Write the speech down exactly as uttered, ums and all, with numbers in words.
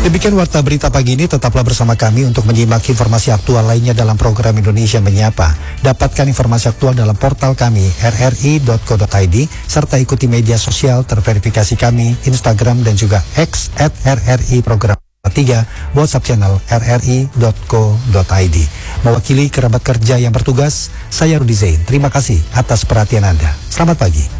Demikian Warta Berita pagi ini, tetaplah bersama kami untuk menyimak informasi aktual lainnya dalam program Indonesia Menyapa. Dapatkan informasi aktual dalam portal kami r r i dot co dot i d serta ikuti media sosial terverifikasi kami, Instagram dan juga X at r r i program tiga, WhatsApp channel r r i dot co dot i d. Mewakili kerabat kerja yang bertugas, saya Rudi Zain. Terima kasih atas perhatian Anda. Selamat pagi.